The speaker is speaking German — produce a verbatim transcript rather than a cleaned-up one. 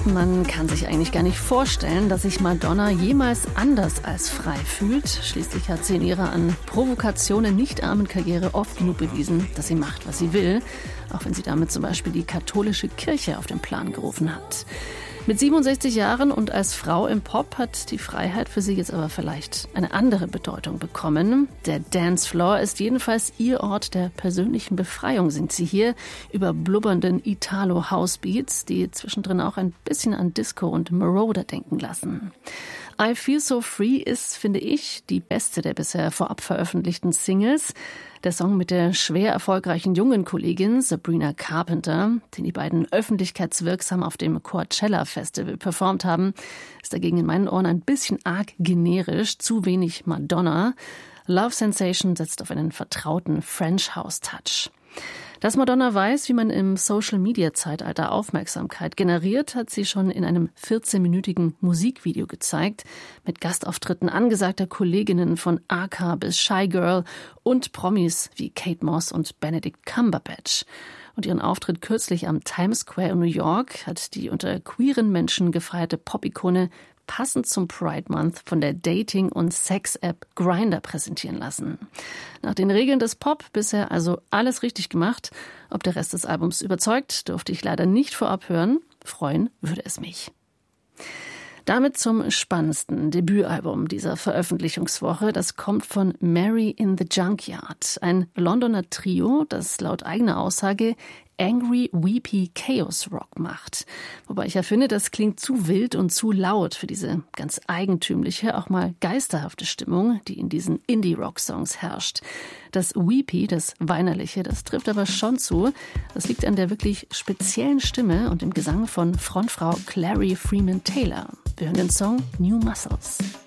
Man kann sich eigentlich gar nicht vorstellen, dass sich Madonna jemals anders als frei fühlt. Schließlich hat sie in ihrer an Provokationen nicht armen Karriere oft genug bewiesen, dass sie macht, was sie will. Auch wenn sie damit zum Beispiel die katholische Kirche auf den Plan gerufen hat. Mit siebenundsechzig Jahren und als Frau im Pop hat die Freiheit für sie jetzt aber vielleicht eine andere Bedeutung bekommen. Der Dancefloor ist jedenfalls ihr Ort der persönlichen Befreiung, singt sie hier über blubbernden Italo-House-Beats, die zwischendrin auch ein bisschen an Disco und Marauder denken lassen. I Feel So Free ist, finde ich, die beste der bisher vorab veröffentlichten Singles. Der Song mit der schwer erfolgreichen jungen Kollegin Sabrina Carpenter, den die beiden öffentlichkeitswirksam auf dem Coachella Festival performt haben, ist dagegen in meinen Ohren ein bisschen arg generisch, zu wenig Madonna. Love Sensation setzt auf einen vertrauten French House Touch. Dass Madonna weiß, wie man im Social-Media-Zeitalter Aufmerksamkeit generiert, hat sie schon in einem vierzehnminütigen Musikvideo gezeigt, mit Gastauftritten angesagter Kolleginnen von A K bis Shy Girl und Promis wie Kate Moss und Benedict Cumberbatch. Und ihren Auftritt kürzlich am Times Square in New York hat die unter queeren Menschen gefeierte Pop-Ikone passend zum Pride Month von der Dating- und Sex-App Grindr präsentieren lassen. Nach den Regeln des Pop bisher also alles richtig gemacht. Ob der Rest des Albums überzeugt, durfte ich leider nicht vorab hören. Freuen würde es mich. Damit zum spannendsten Debütalbum dieser Veröffentlichungswoche. Das kommt von Mary in the Junkyard, ein Londoner Trio, das laut eigener Aussage Angry Weepy Chaos Rock macht. Wobei ich ja finde, das klingt zu wild und zu laut für diese ganz eigentümliche, auch mal geisterhafte Stimmung, die in diesen Indie-Rock-Songs herrscht. Das Weepy, das Weinerliche, das trifft aber schon zu. Das liegt an der wirklich speziellen Stimme und dem Gesang von Frontfrau Clary Freeman Taylor. Wir hören den Song New Muscles.